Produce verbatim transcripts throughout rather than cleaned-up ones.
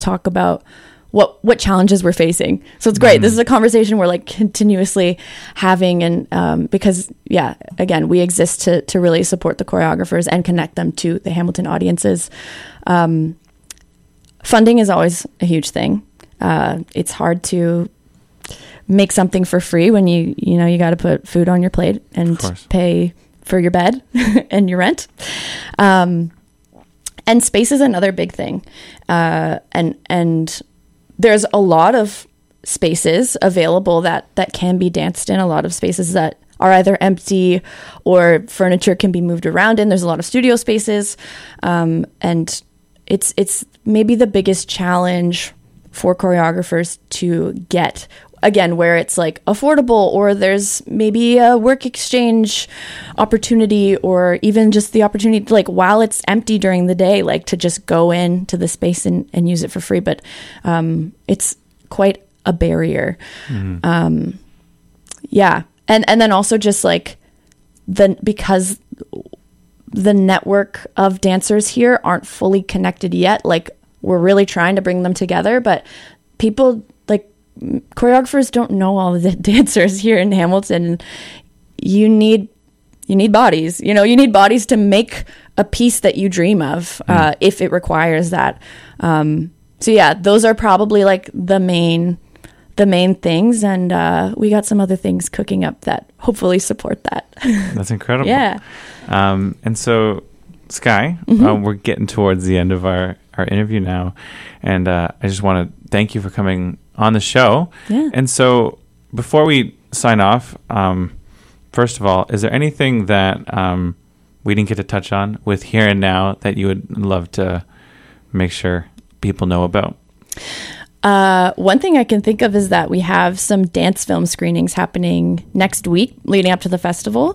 talk about what what challenges we're facing. So it's great. Mm. This is a conversation we're like continuously having, and um, because yeah, again, we exist to to really support the choreographers and connect them to the Hamilton audiences. Um, funding is always a huge thing. Uh, it's hard to make something for free when you you know you got to put food on your plate and pay for your bed and your rent. Um, and space is another big thing, uh, and and. There's a lot of spaces available that, that can be danced in, a lot of spaces that are either empty or furniture can be moved around in. There's a lot of studio spaces. Um, and it's it's maybe the biggest challenge for choreographers to get, again, where it's like affordable, or there's maybe a work exchange opportunity, or even just the opportunity to, like, while it's empty during the day, like to just go in to the space and, and use it for free. But um, it's quite a barrier. Mm-hmm. Um, yeah. And, and then also just like the, because the network of dancers here aren't fully connected yet, like we're really trying to bring them together, but people choreographers don't know all the dancers here in Hamilton. You need you need bodies. You know, you need bodies to make a piece that you dream of, mm. uh, if it requires that. Um, so yeah, those are probably like the main the main things, and uh, we got some other things cooking up that hopefully support that. That's incredible. Yeah. Um, and so, Sky, mm-hmm. uh, we're getting towards the end of our, our interview now, and uh, I just want to thank you for coming on the show. Yeah. And so before we sign off, um, first of all, is there anything that um, we didn't get to touch on with Here and Now that you would love to make sure people know about? Uh, one thing I can think of is that we have some dance film screenings happening next week leading up to the festival.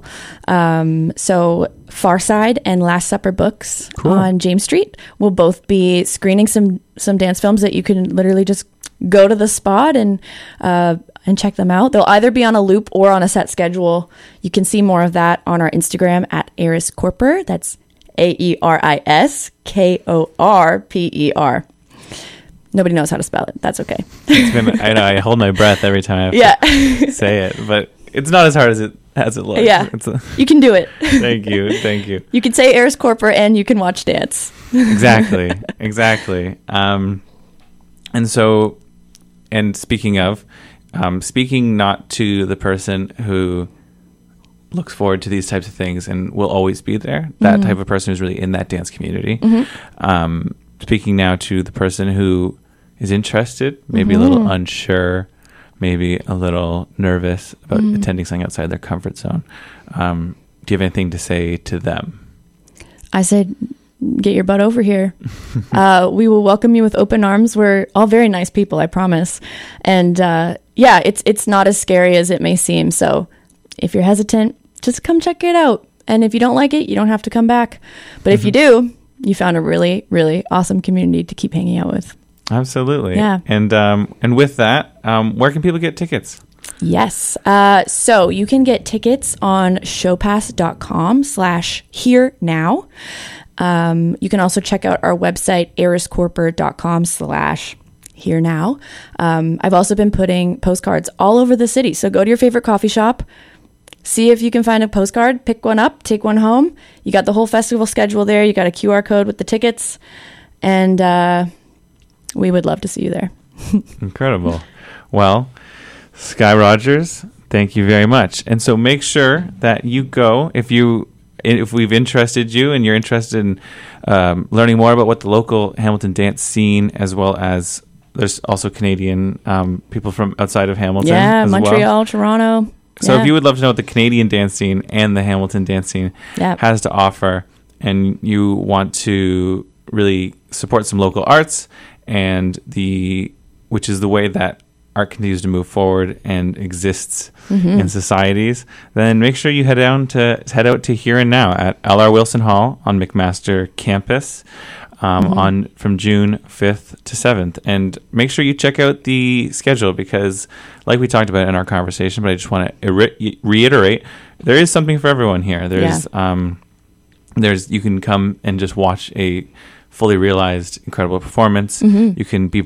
Um, so Far Side and Last Supper Books cool. on James Street will both be screening some, some dance films that you can literally just go to the spot and uh, and check them out. They'll either be on a loop or on a set schedule. You can see more of that on our Instagram at Eris Korper. That's A E R I S K O R P E R. Nobody knows how to spell it. That's okay. It's been, I know, I hold my breath every time I have yeah. to say it, but it's not as hard as it as it looks. Yeah, it's a, you can do it. Thank you, thank you. You can say Eris Korper and you can watch dance. Exactly, exactly. Um, and so, and speaking of, um, speaking not to the person who looks forward to these types of things and will always be there, that mm-hmm. type of person who's really in that dance community. Mm-hmm. Um, speaking now to the person who is interested, maybe mm-hmm. a little unsure, maybe a little nervous about mm-hmm. attending something outside their comfort zone. Um, do you have anything to say to them? I said, get your butt over here. uh, we will welcome you with open arms. We're all very nice people, I promise. And uh, yeah, it's it's not as scary as it may seem. So if you're hesitant, just come check it out. And if you don't like it, you don't have to come back. But mm-hmm. if you do, you found a really, really awesome community to keep hanging out with. Absolutely. Yeah. And um, and with that, um, where can people get tickets? Yes. Uh, so you can get tickets on showpass.com slash here now. Um, you can also check out our website, eriskorper.com slash here now. Um, I've also been putting postcards all over the city. So go to your favorite coffee shop, see if you can find a postcard, pick one up, take one home. You got the whole festival schedule there. You got a Q R code with the tickets. And uh, we would love to see you there. Incredible. Well, Sky Rogers, thank you very much. And so make sure that you go, if you if we've interested you and you're interested in um, learning more about what the local Hamilton dance scene, as well as there's also Canadian um, people from outside of Hamilton. Yeah, as Montreal, well. Toronto. So yeah. if you would love to know what the Canadian dance scene and the Hamilton dance scene yep. has to offer, and you want to really support some local arts, and the which is the way that art continues to move forward and exists mm-hmm. in societies, then make sure you head down to head out to Here and Now at L R Wilson Hall on McMaster campus um, mm-hmm. on from June fifth to seventh, and make sure you check out the schedule, because, like we talked about in our conversation, but I just want to re- reiterate, there is something for everyone here. There's yeah. um, there's you can come and just watch a fully realized incredible performance. Mm-hmm. You can be